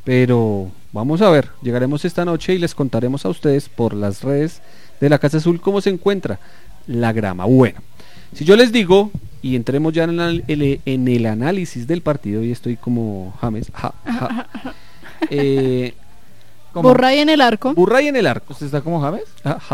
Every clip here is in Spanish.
pero vamos a ver, llegaremos esta noche y les contaremos a ustedes por las redes de la Casa Azul cómo se encuentra la grama. Bueno, si yo les digo, y entremos ya en el análisis del partido, y estoy como James, Burray en el arco. Burray en el arco. ¿Usted está como James?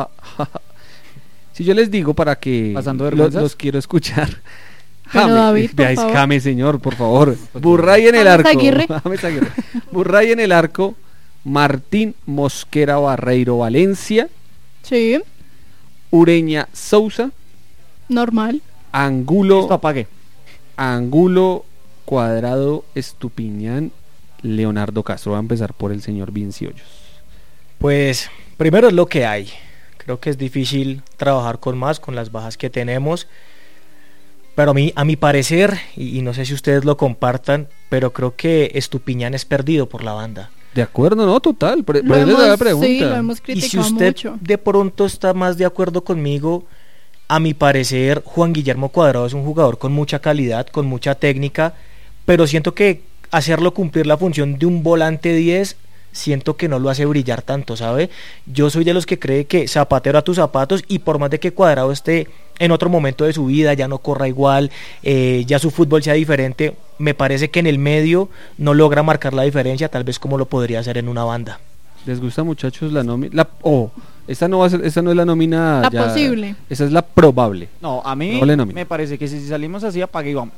Si yo les digo para que los quiero escuchar. David, veáis James, señor, por favor. Burray en el arco. James Aguirre. Burray en el arco. Martín Mosquera Barreiro Valencia. Sí. Ureña Sousa. Normal. Angulo. Esto apague. Angulo, Cuadrado, Estupiñán, Leonardo Castro. Va a empezar por el señor Vinciollos. Pues primero es lo que hay. Creo que es difícil trabajar con las bajas que tenemos. Pero a mi parecer, y no sé si ustedes lo compartan, pero creo que Estupiñán es perdido por la banda. De acuerdo, no, total. Sí, lo hemos criticado y si usted mucho. de pronto está más de acuerdo conmigo, a mi parecer Juan Guillermo Cuadrado es un jugador con mucha calidad, con mucha técnica, pero siento que hacerlo cumplir la función de un volante 10, siento que no lo hace brillar tanto, ¿sabe? Yo soy de los que cree que zapatero a tus zapatos, y por más de que Cuadrado esté en otro momento de su vida, ya no corra igual, ya su fútbol sea diferente, me parece que en el medio no logra marcar la diferencia, tal vez como lo podría hacer en una banda. ¿Les gusta, muchachos, la nómina? Esta no es la nómina la ya, posible. Esa es la probable. No, a mí me parece que si salimos así, apague y vamos.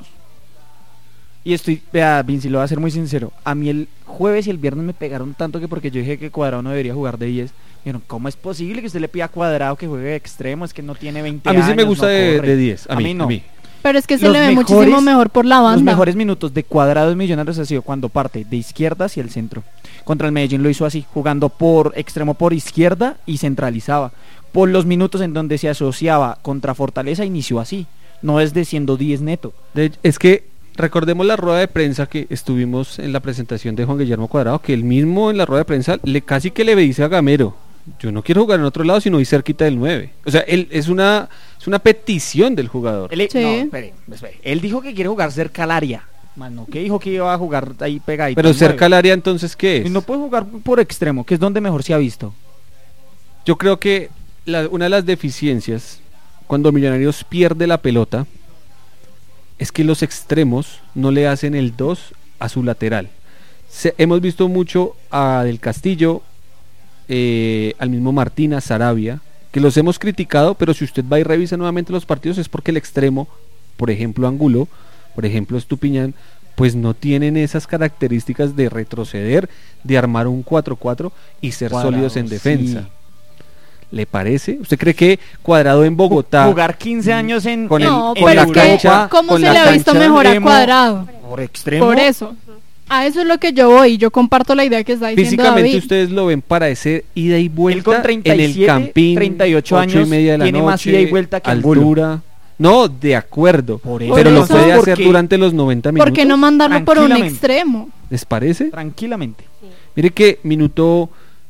Y vea, Vinci, lo voy a ser muy sincero. A mí el jueves y el viernes me pegaron tanto que porque yo dije que Cuadrado no debería jugar de 10. Dijeron, ¿cómo es posible que usted le pida a Cuadrado que juegue de extremo? Es que no tiene 20 años. A mí sí me gusta no de 10. A mí no. Pero es que se le ve muchísimo mejor por la banda. Los mejores minutos de Cuadrado en Millonarios ha sido cuando parte de izquierda hacia el centro. Contra el Medellín lo hizo así, jugando por extremo por izquierda y centralizaba. Por los minutos en donde se asociaba contra Fortaleza inició así. No es de siendo 10 neto. Es que recordemos la rueda de prensa que estuvimos en la presentación de Juan Guillermo Cuadrado, que él mismo en la rueda de prensa casi que le dice a Gamero: yo no quiero jugar en otro lado sino ir cerquita del 9. O sea, él es una petición del jugador. No, espere. Él dijo que quiere jugar cerca al área. Mano, ¿qué dijo que iba a jugar ahí pegadito? Pero cerca al área, entonces, ¿qué es? Y no puede jugar por extremo, que es donde mejor se ha visto. Yo creo que una de las deficiencias cuando Millonarios pierde la pelota es que los extremos no le hacen el 2 a su lateral. Hemos visto mucho a Del Castillo, al mismo Martín, a Sarabia, que los hemos criticado, pero si usted va y revisa nuevamente los partidos es porque el extremo, por ejemplo Angulo, por ejemplo Estupiñán, pues no tienen esas características de retroceder, de armar un 4-4 y ser sólidos en defensa. Sí. ¿Le parece? ¿Usted cree que Cuadrado en Bogotá jugar 15 años con la cancha? ¿Cómo se le ha visto mejor a Cuadrado? Por extremo. Por eso. A eso es lo que yo voy, yo comparto la idea que está diciendo físicamente David. Ustedes lo ven para ese ida y vuelta. Él con 37, en el Campín, 38 años, tiene noche, más ida y vuelta que altura. No, de acuerdo, pero lo puede hacer durante los 90 minutos. ¿Por qué no mandarlo por un extremo? ¿Les parece? Tranquilamente. Sí. Mire que minuto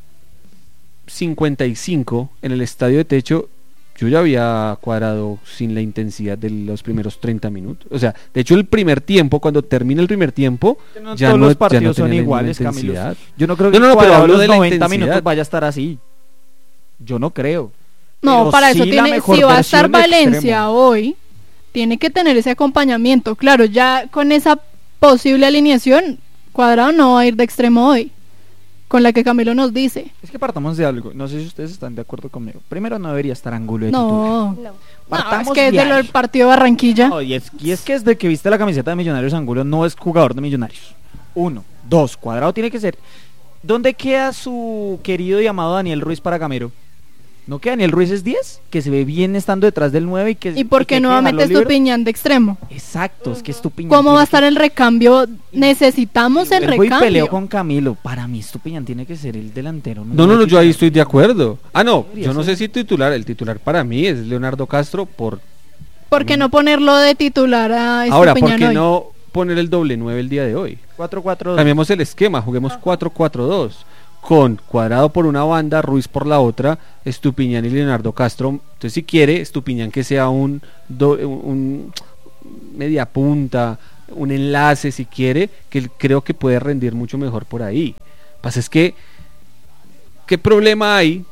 55 en el estadio de Techo, yo ya había Cuadrado sin la intensidad de los primeros 30 minutos. O sea, de hecho el primer tiempo, cuando termina el primer tiempo, todos los partidos son iguales, Camilo. Yo no creo que pero hablo de los la 90 minutos vaya a estar así. Yo no creo. No, pero para sí eso tiene, si va a estar Valencia hoy, tiene que tener ese acompañamiento. Claro, ya con esa posible alineación, Cuadrado no va a ir de extremo hoy, con la que Camilo nos dice. Es que partamos de algo, no sé si ustedes están de acuerdo conmigo. Primero, no debería estar Angulo de titular. Partamos es que es del partido de Barranquilla. No, y es que desde que viste la camiseta de Millonarios, Angulo no es jugador de Millonarios. 1, 2, Cuadrado tiene que ser. ¿Dónde queda su querido y amado Daniel Ruiz para Gamero? ¿No que Daniel Ruiz es 10? Que se ve bien estando detrás del 9 ¿Y por qué no va a meter Estupiñán de extremo? Exacto, es que Estupiñán. ¿Cómo va a estar el recambio? Necesitamos el recambio. Y peleo con Camilo. Para mí Estupiñán tiene que ser el delantero. No, yo ahí estoy de acuerdo. Yo no sé si el titular para mí es Leonardo Castro ¿Por qué no ponerlo de titular a Estupiñán ahora, ¿por qué no poner el doble 9 el día de hoy? 4-4-2. Cambiemos el esquema, juguemos 4-4-2. Con Cuadrado por una banda, Ruiz por la otra, Estupiñán y Leonardo Castro. Entonces, si quiere, Estupiñán que sea un media punta, un enlace si quiere, que creo que puede rendir mucho mejor por ahí. Pasa es que, ¿qué problema hay?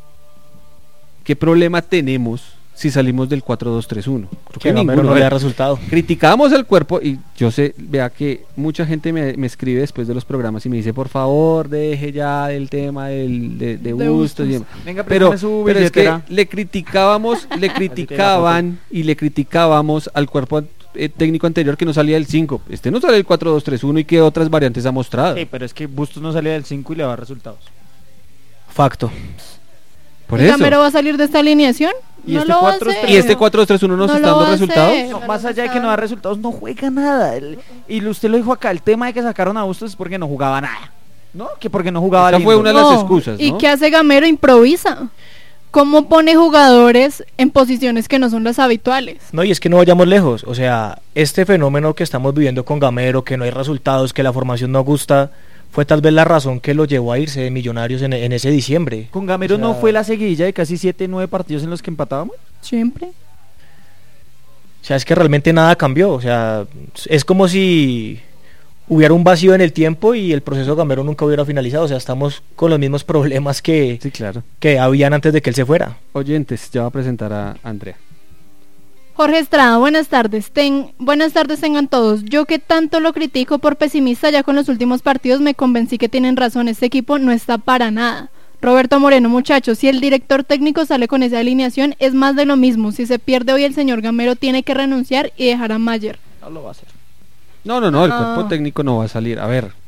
¿Qué problema tenemos si salimos del 4-2-3-1? Que Gamero no le da resultado. Criticábamos el cuerpo y yo sé, vea que mucha gente me escribe después de los programas y me dice, por favor, deje ya el tema de Bustos. Venga, pero es que le criticábamos y le criticábamos al cuerpo técnico anterior que no salía del 5. Este no sale del 4-2-3-1 y que otras variantes ha mostrado. Sí, pero es que Bustos no salía del 5 y le da resultados. Facto. Por ¿Y eso. Gamero va a salir de esta alineación? ¿Y no este lo va a 4-3-1? hacer. ¿Y este 4-2-3-1 nos está dando resultados? No, más allá de que no da resultados, no juega nada. Y usted lo dijo acá, el tema de que sacaron a Bustos es porque no jugaba nada. ¿No? Que porque no jugaba Esa lindo. fue una de las excusas, ¿Y ¿no? qué hace Gamero? Improvisa. ¿Cómo pone jugadores en posiciones que no son las habituales? No, y es que no vayamos lejos. O sea, este fenómeno que estamos viviendo con Gamero, que no hay resultados, que la formación no gusta, fue tal vez la razón que lo llevó a irse de Millonarios en ese diciembre. Con Gamero O sea, no fue la seguidilla de casi 7-9 partidos en los que empatábamos. Siempre. O sea, es que realmente nada cambió. O sea, es como si hubiera un vacío en el tiempo y el proceso de Gamero nunca hubiera finalizado. O sea, estamos con los mismos problemas que claro. que habían antes de que él se fuera. Oyentes, ya va a presentar a Andrea. Jorge Estrada, buenas tardes. Buenas tardes tengan todos. Yo que tanto lo critico por pesimista, ya con los últimos partidos me convencí que tienen razón. Este equipo no está para nada. Roberto Moreno, muchachos, si el director técnico sale con esa alineación, es más de lo mismo. Si se pierde hoy, el señor Gamero tiene que renunciar y dejar a Mayer. No lo va a hacer. No, el cuerpo técnico no va a salir. A ver,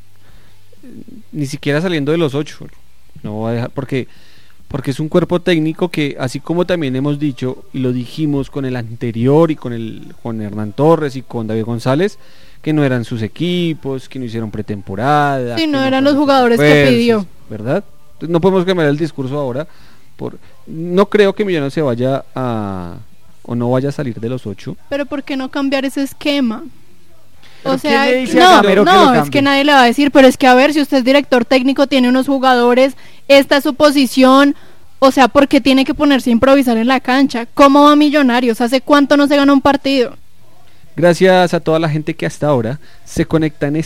ni siquiera saliendo de los 8. No va a dejar, porque es un cuerpo técnico que, así como también hemos dicho, y lo dijimos con el anterior y con Hernán Torres y con David González, que no eran sus equipos, que no hicieron pretemporada. Sí, no que eran fueron los jugadores que refuerzos, pidió. ¿Verdad? Entonces, no podemos cambiar el discurso ahora. No creo que Millonarios se vaya o no vaya a salir de los 8. Pero ¿por qué no cambiar ese esquema? ¿Pero O sea, quién le dice a Gamero que lo no, cambie? es que nadie le va a decir, pero es que a ver, si usted es director técnico, tiene unos jugadores, esta es su posición, o sea, ¿por qué tiene que ponerse a improvisar en la cancha? ¿Cómo va Millonarios? ¿Hace cuánto no se gana un partido? Gracias a toda la gente que hasta ahora se conecta en